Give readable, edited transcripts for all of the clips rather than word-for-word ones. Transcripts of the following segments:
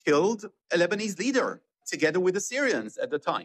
killed a Lebanese leader together with the Syrians at the time.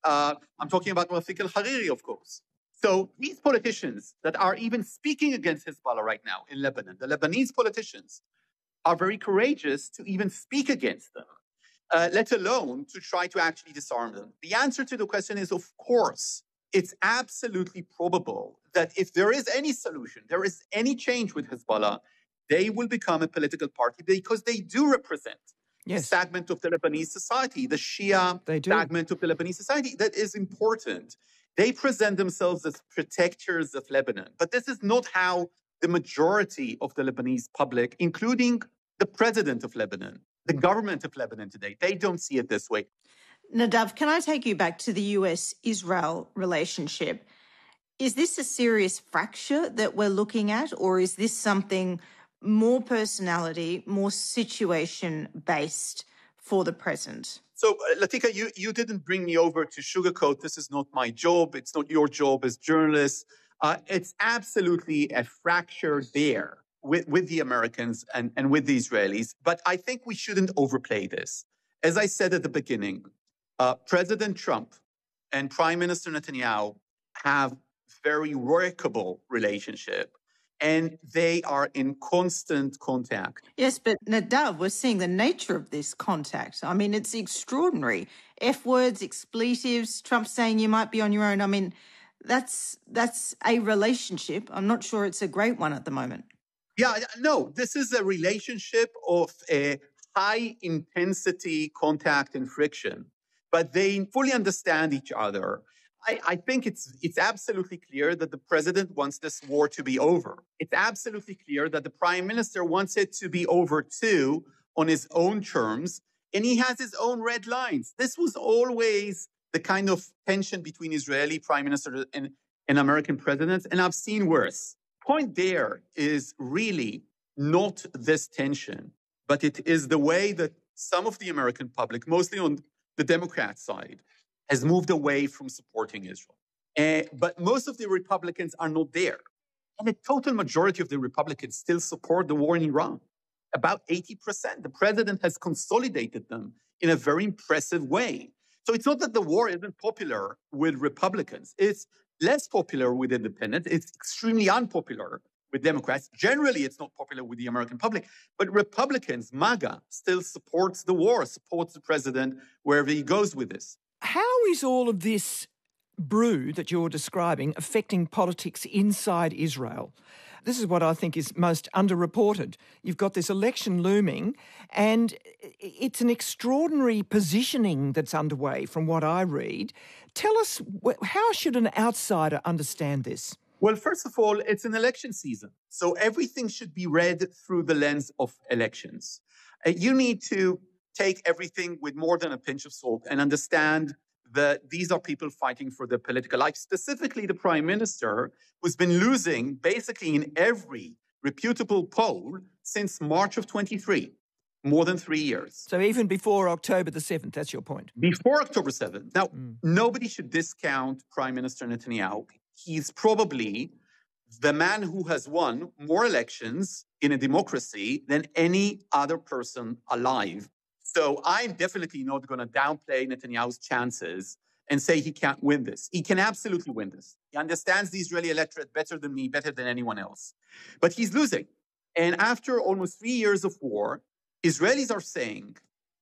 I'm talking about Rafik al-Hariri, of course. So these politicians that are even speaking against Hezbollah right now in Lebanon, the Lebanese politicians, are very courageous to even speak against them, let alone to try to actually disarm them. The answer to the question is, of course, it's absolutely probable that if there is any solution, there is any change with Hezbollah, they will become a political party because they do represent a segment of the Lebanese society, the Shia segment of the Lebanese society. That is important. They present themselves as protectors of Lebanon. But this is not how the majority of the Lebanese public, including the president of Lebanon, the government of Lebanon today, they don't see it this way. Nadav, can I take you back to the US-Israel relationship? Is this a serious fracture that we're looking at, or is this something more personality, more situation-based for the present? So, Latika, you didn't bring me over to sugarcoat. This is not my job. It's not your job as journalists. It's absolutely a fracture there with the Americans and with the Israelis. But I think we shouldn't overplay this. As I said at the beginning, President Trump and Prime Minister Netanyahu have very workable relationship, and they are in constant contact. Yes, but Nadav, we're seeing the nature of this contact. I mean, it's extraordinary. F words, expletives, Trump saying you might be on your own. I mean, that's a relationship. I'm not sure it's a great one at the moment. Yeah, no, this is a relationship of a high intensity contact and friction, but they fully understand each other. I think it's absolutely clear that the president wants this war to be over. It's absolutely clear that the prime minister wants it to be over too on his own terms, and he has his own red lines. This was always the kind of tension between Israeli prime minister and American presidents, and I've seen worse. Point there is really not this tension, but it is the way that some of the American public, mostly on the Democrat side, has moved away from supporting Israel. But most of the Republicans are not there. And the total majority of the Republicans still support the war in Iran. About 80%. The president has consolidated them in a very impressive way. So it's not that the war isn't popular with Republicans. It's less popular with independents. It's extremely unpopular with Democrats. Generally, it's not popular with the American public. But Republicans, MAGA, still supports the war, supports the president wherever he goes with this. How is all of this brew that you're describing affecting politics inside Israel? This is what I think is most underreported. You've got this election looming, and it's an extraordinary positioning that's underway from what I read. Tell us, how should an outsider understand this? Well, first of all, it's an election season. So everything should be read through the lens of elections. You need to take everything with more than a pinch of salt and understand that these are people fighting for their political life, specifically the prime minister, who's been losing basically in every reputable poll since March of 23, more than 3 years. So even before October the 7th, that's your point? Before October 7th. Now, nobody should discount Prime Minister Netanyahu. He's probably the man who has won more elections in a democracy than any other person alive. So I'm definitely not going to downplay Netanyahu's chances and say he can't win this. He can absolutely win this. He understands the Israeli electorate better than me, better than anyone else. But he's losing. And after almost 3 years of war, Israelis are saying,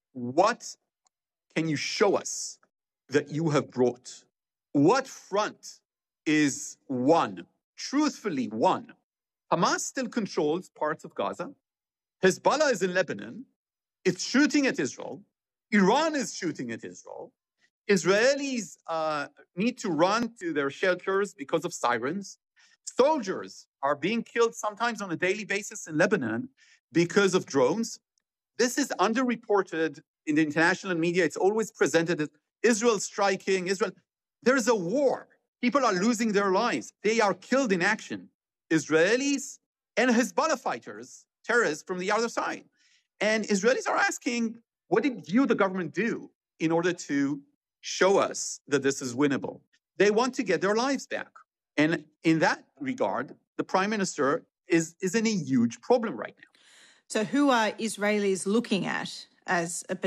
what can you show us that you have brought? What front is won, truthfully won? Hamas still controls parts of Gaza. Hezbollah is in Lebanon. It's shooting at Israel. Iran is shooting at Israel. Israelis need to run to their shelters because of sirens. Soldiers are being killed sometimes on a daily basis in Lebanon because of drones. This is underreported in the international media. It's always presented as Israel striking, Israel. There's a war. People are losing their lives. They are killed in action. Israelis and Hezbollah fighters, terrorists from the other side. And Israelis are asking, what did you, the government, do in order to show us that this is winnable? They want to get their lives back. And in that regard, the prime minister is in a huge problem right now. So who are Israelis looking at as a